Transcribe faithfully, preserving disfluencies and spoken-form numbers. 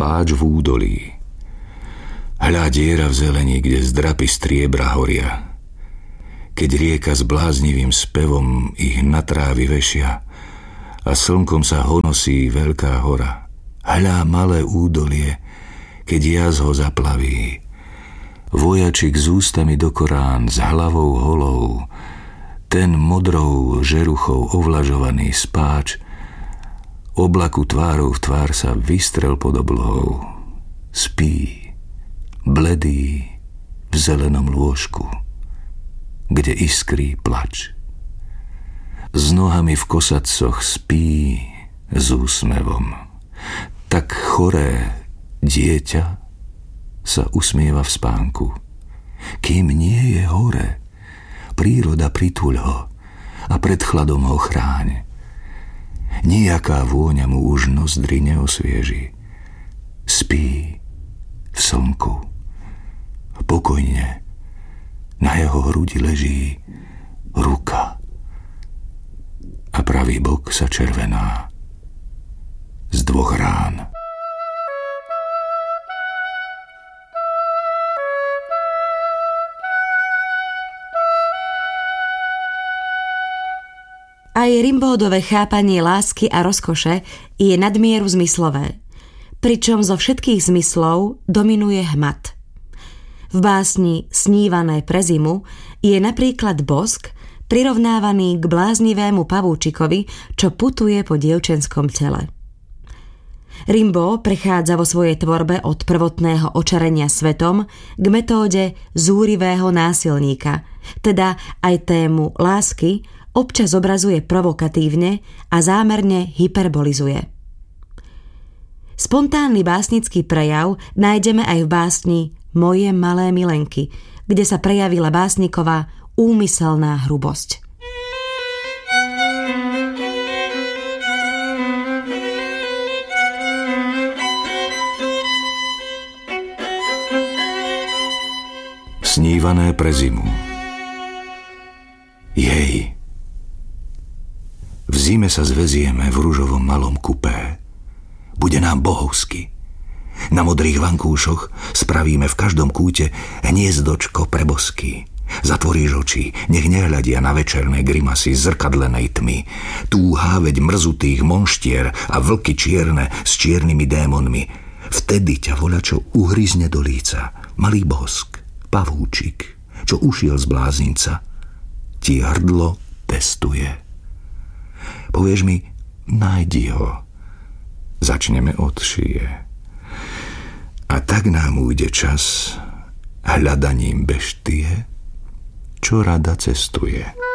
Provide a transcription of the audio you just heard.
spáč v údolí. Hľa diera v zelení, kde zdrapy striebra horia. Keď rieka s bláznivým spevom ich na trávy vešia a slnkom sa honosí veľká hora. Hľa malé údolie, keď jaz ho zaplaví. Vojačik s ústami do Korán, s hlavou holou, ten modrou žeruchou ovlažovaný spáč, oblaku tvárou v tvár sa vystrel pod oblohou. Spí, bledý, v zelenom lôžku, kde iskrí plač. S nohami v kosadcoch spí s úsmevom. Tak choré dieťa sa usmieva v spánku. Kým nie je hore, príroda prituľ ho a pred chladom ho chráň. Nijaká vôňa mu už nozdry neosvieži. Spí v slnku. Pokojne na jeho hrudi leží ruka a pravý bok sa červená z dvoch rán. Aj Rimbaudové chápanie lásky a rozkoše je nadmieru zmyslové, pričom zo všetkých zmyslov dominuje hmat. V básni Snívané pre zimu je napríklad bosk prirovnávaný k bláznivému pavúčikovi, čo putuje po dievčenskom tele. Rimbaud prechádza vo svojej tvorbe od prvotného očarenia svetom k metóde zúrivého násilníka, teda aj tému lásky občas obrazuje provokatívne a zámerne hyperbolizuje. Spontánny básnický prejav nájdeme aj v básni Moje malé milenky, kde sa prejavila básniková úmyselná hrubosť. Snívané pre zimu. Jej. V zime sa zvezieme v ružovom malom kupé. Bude nám bohovsky. Na modrých vankúšoch spravíme v každom kúte hniezdočko pre bosky. Zatvoríš oči, nech nehľadia na večerné grimasy zrkadlenej tmy. Túha veď mrzutých monštier a vlky čierne s čiernymi démonmi. Vtedy ťa voľačo uhryzne do líca. Malý bosk, pavúčik, čo ušiel z bláznica, ti hrdlo testuje. Povieš mi, nájdi ho. Začneme od šie. A tak nám ujde čas hľadaním beštie, čo rada cestuje.